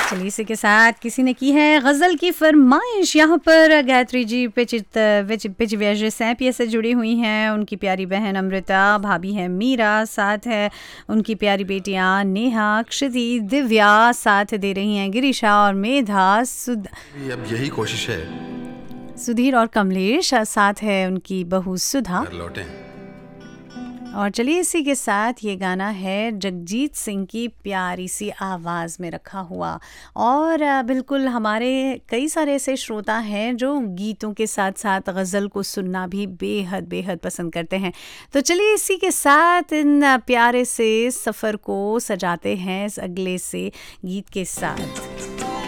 चलिए इसी के साथ किसी ने की है गज़ल की फरमाइश। यहाँ पर गायत्री जी पिच सैंपिया से जुड़ी हुई हैं। उनकी प्यारी बहन अमृता, भाभी है मीरा, साथ है उनकी प्यारी बेटियाँ नेहा, क्षिति, दिव्या, साथ दे रही हैं गिरीशा और मेधा, अब यही कोशिश है सुधीर और कमलेश, साथ है उनकी बहू सुधा। लौटें। और चलिए इसी के साथ ये गाना है जगजीत सिंह की प्यारी सी आवाज़ में रखा हुआ। और बिल्कुल हमारे कई सारे ऐसे श्रोता हैं जो गीतों के साथ साथ गज़ल को सुनना भी बेहद बेहद पसंद करते हैं। तो चलिए इसी के साथ इन प्यारे से सफ़र को सजाते हैं इस अगले से गीत के साथ।